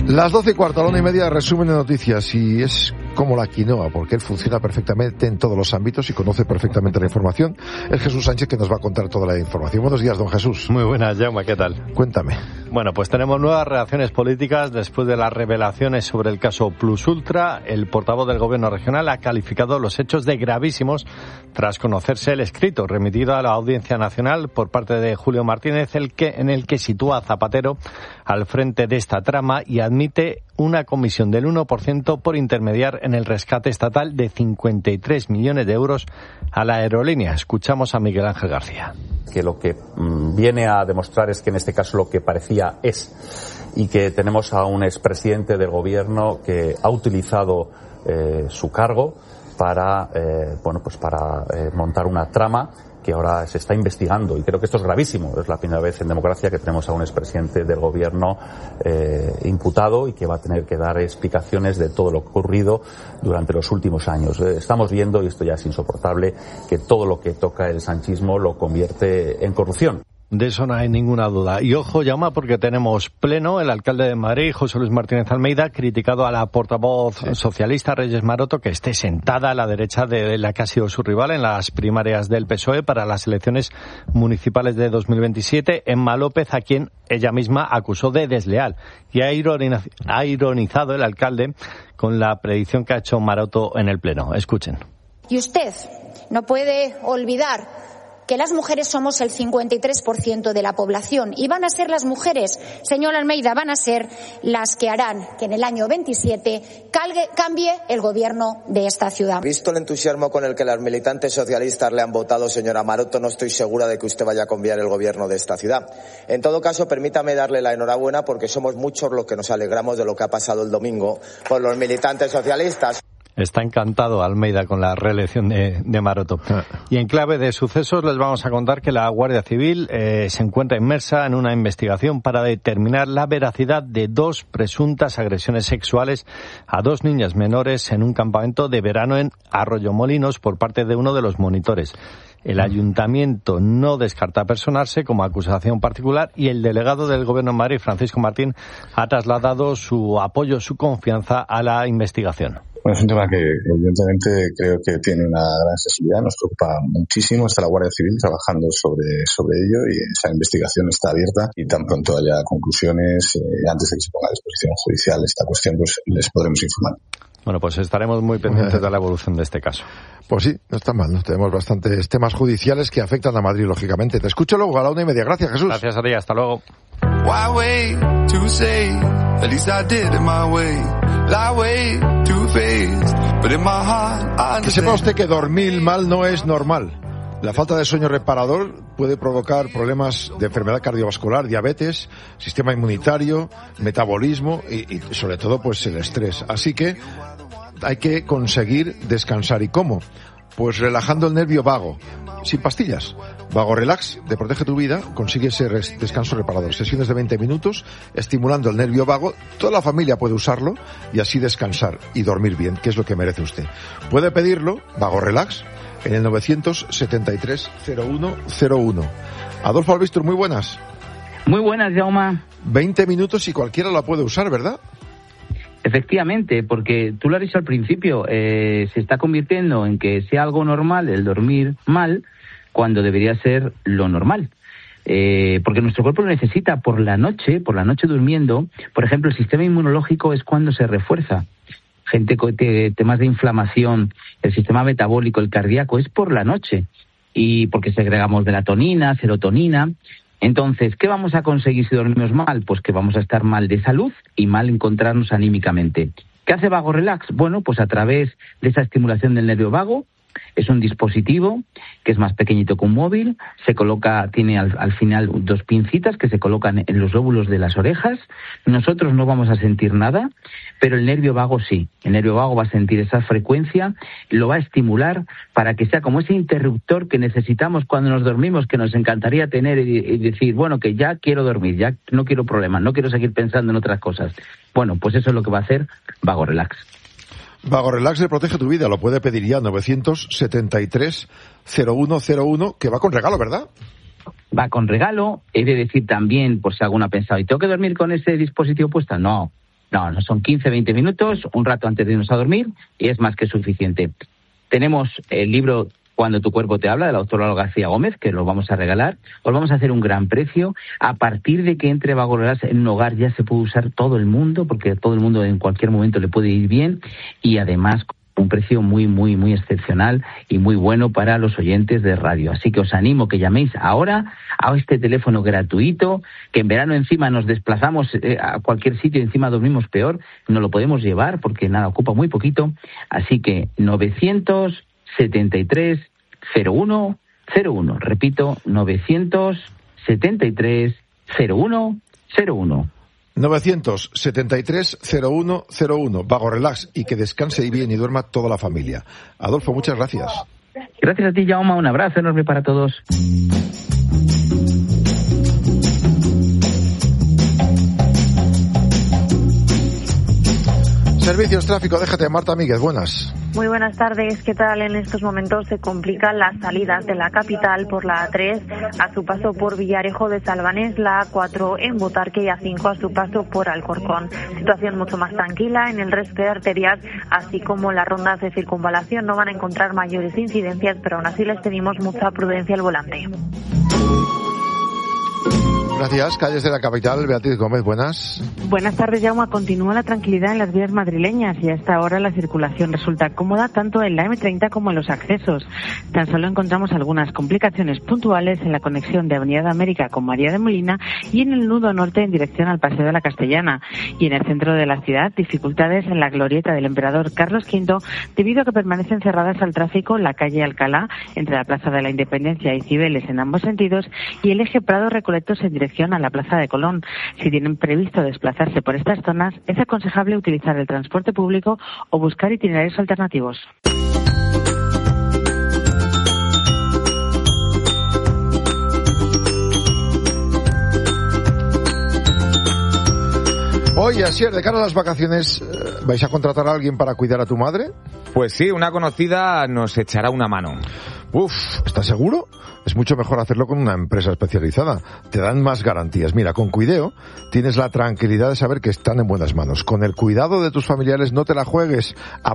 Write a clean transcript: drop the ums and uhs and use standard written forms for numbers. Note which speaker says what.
Speaker 1: Las 12:15, a la 1:30, resumen de noticias, y es como la quinoa, porque él funciona perfectamente en todos los ámbitos y conoce perfectamente la información. Es Jesús Sánchez, que nos va a contar toda la información. Buenos días, don Jesús.
Speaker 2: Muy buenas, Jaume, ¿qué tal?
Speaker 1: Cuéntame.
Speaker 2: Bueno, pues tenemos nuevas reacciones políticas después de las revelaciones sobre el caso Plus Ultra. El portavoz del Gobierno regional ha calificado los hechos de gravísimos tras conocerse el escrito remitido a la Audiencia Nacional por parte de Julio Martínez, en el que sitúa a Zapatero al frente de esta trama y admite una comisión del 1% por intermediar en el rescate estatal de 53 millones de euros a la aerolínea. Escuchamos a Miguel Ángel García.
Speaker 3: Que lo que viene a demostrar es que en este caso lo que parecía es, y que tenemos a un expresidente del gobierno que ha utilizado su cargo para montar una trama que ahora se está investigando, y creo que esto es gravísimo. Es la primera vez en democracia que tenemos a un expresidente del gobierno imputado y que va a tener que dar explicaciones de todo lo ocurrido durante los últimos años. Estamos viendo, y esto ya es insoportable, que todo lo que toca el sanchismo lo convierte en corrupción.
Speaker 2: De eso no hay ninguna duda. Y ojo, Jaume, porque tenemos pleno. El alcalde de Madrid, José Luis Martínez Almeida, ha criticado a la portavoz socialista Reyes Maroto que esté sentada a la derecha de la que ha sido su rival en las primarias del PSOE para las elecciones municipales de 2027, Emma López, a quien ella misma acusó de desleal. Y ha ironizado el alcalde con la predicción que ha hecho Maroto en el pleno. Escuchen.
Speaker 4: Y usted no puede olvidar que las mujeres somos el 53% de la población, y van a ser las mujeres, señor Almeida, van a ser las que harán que en el año 27 cambie el gobierno de esta ciudad.
Speaker 5: Visto el entusiasmo con el que las militantes socialistas le han votado, señora Maroto, no estoy segura de que usted vaya a cambiar el gobierno de esta ciudad. En todo caso, permítame darle la enhorabuena, porque somos muchos los que nos alegramos de lo que ha pasado el domingo con los militantes socialistas.
Speaker 2: Está encantado Almeida con la reelección de Maroto. Y en clave de sucesos les vamos a contar que la Guardia Civil se encuentra inmersa en una investigación para determinar la veracidad de 2 presuntas agresiones sexuales a 2 niñas menores en un campamento de verano en Arroyomolinos por parte de uno de los monitores. El ayuntamiento no descarta personarse como acusación particular, y el delegado del Gobierno en Madrid, Francisco Martín, ha trasladado su apoyo, su confianza a la investigación.
Speaker 6: Bueno, es un tema que evidentemente creo que tiene una gran sensibilidad, nos preocupa muchísimo. Está la Guardia Civil trabajando sobre ello, y esa investigación está abierta, y tan pronto haya conclusiones, antes de que se ponga a disposición judicial esta cuestión, pues les podremos informar.
Speaker 2: Bueno, pues estaremos muy pendientes de la evolución de este caso.
Speaker 1: Pues sí, no está mal, ¿no? Tenemos bastantes temas judiciales que afectan a Madrid, lógicamente. Te escucho luego a la 1:30. Gracias, Jesús.
Speaker 2: Gracias a ti, hasta luego.
Speaker 1: Que sepa usted que dormir mal no es normal. La falta de sueño reparador puede provocar problemas de enfermedad cardiovascular, diabetes, sistema inmunitario, metabolismo y sobre todo pues el estrés. Así que hay que conseguir descansar. ¿Y cómo? Pues relajando el nervio vago, sin pastillas. Vago Relax de Protege tu Vida consigue ese descanso reparador. Sesiones de 20 minutos estimulando el nervio vago. Toda la familia puede usarlo y así descansar y dormir bien, que es lo que merece usted. Puede pedirlo, Vago Relax, en el 973-0101. Adolfo Albistur, muy buenas.
Speaker 7: Muy buenas, Jaume.
Speaker 1: 20 minutos y cualquiera la puede usar, ¿verdad?
Speaker 7: Efectivamente, porque tú lo has dicho al principio, se está convirtiendo en que sea algo normal el dormir mal, cuando debería ser lo normal. Porque nuestro cuerpo lo necesita por la noche durmiendo. Por ejemplo, el sistema inmunológico es cuando se refuerza. Gente con temas de inflamación, el sistema metabólico, el cardíaco, es por la noche. Y porque segregamos melatonina, serotonina. Entonces, ¿qué vamos a conseguir si dormimos mal? Pues que vamos a estar mal de salud y mal encontrarnos anímicamente. ¿Qué hace Vago Relax? Bueno, pues a través de esa estimulación del nervio vago, es un dispositivo que es más pequeñito que un móvil, tiene al final 2 pincitas que se colocan en los lóbulos de las orejas. Nosotros no vamos a sentir nada, pero el nervio vago sí. El nervio vago va a sentir esa frecuencia, lo va a estimular para que sea como ese interruptor que necesitamos cuando nos dormimos, que nos encantaría tener y decir, bueno, que ya quiero dormir, ya no quiero problemas, no quiero seguir pensando en otras cosas. Bueno, pues eso es lo que va a hacer Vago Relax.
Speaker 1: Vago Relax de Protege tu Vida, lo puede pedir ya 973-0101, que va con regalo, ¿verdad?
Speaker 7: Va con regalo. He de decir también, por si alguno ha pensado, ¿y tengo que dormir con ese dispositivo puesto? No, No son 15-20 minutos, un rato antes de irnos a dormir, y es más que suficiente. Tenemos el libro Cuando tu cuerpo te habla, de la doctora Olga García Gómez, que lo vamos a regalar. Os vamos a hacer un gran precio. A partir de que entre Vago Relax en un hogar ya se puede usar todo el mundo, porque todo el mundo en cualquier momento le puede ir bien, y además un precio muy, muy, muy excepcional y muy bueno para los oyentes de radio. Así que os animo que llaméis ahora a este teléfono gratuito, que en verano encima nos desplazamos a cualquier sitio y encima dormimos peor, no lo podemos llevar porque nada, ocupa muy poquito. Así que 973 01 01, repito, 973 01 01.
Speaker 1: 973-0101, Vago Relax, y que descanse bien y duerma toda la familia. Adolfo, muchas gracias.
Speaker 7: Gracias a ti, Jaume, un abrazo enorme para todos.
Speaker 1: Servicios Tráfico, déjate, Marta Míguez, buenas.
Speaker 8: Muy buenas tardes. ¿Qué tal? En estos momentos se complican las salidas de la capital por la A3 a su paso por Villarejo de Salvanés, la A4 en Botarque y A5 a su paso por Alcorcón. Situación mucho más tranquila en el resto de arterias, así como las rondas de circunvalación. No van a encontrar mayores incidencias, pero aún así les pedimos mucha prudencia al volante.
Speaker 1: Gracias. Calles de la capital, Beatriz Gómez, buenas.
Speaker 9: Buenas tardes, Jaume. Continúa la tranquilidad en las vías madrileñas y a esta hora la circulación resulta cómoda tanto en la M30 como en los accesos. Tan solo encontramos algunas complicaciones puntuales en la conexión de Avenida de América con María de Molina y en el nudo norte en dirección al Paseo de la Castellana. Y en el centro de la ciudad, dificultades en la glorieta del Emperador Carlos V debido a que permanecen cerradas al tráfico la calle Alcalá entre la Plaza de la Independencia y Cibeles en ambos sentidos y el eje Prado-Recoletos en dirección a la Plaza de Colón. Si tienen previsto desplazarse por estas zonas, es aconsejable utilizar el transporte público o buscar itinerarios alternativos.
Speaker 1: Oye, Asier, de cara a las vacaciones, ¿vais a contratar a alguien para cuidar a tu madre?
Speaker 10: Pues sí, una conocida nos echará una mano.
Speaker 1: Uf, ¿estás seguro? Es mucho mejor hacerlo con una empresa especializada. Te dan más garantías. Mira, con Cuideo tienes la tranquilidad de saber que están en buenas manos. Con el cuidado de tus familiares no te la juegues.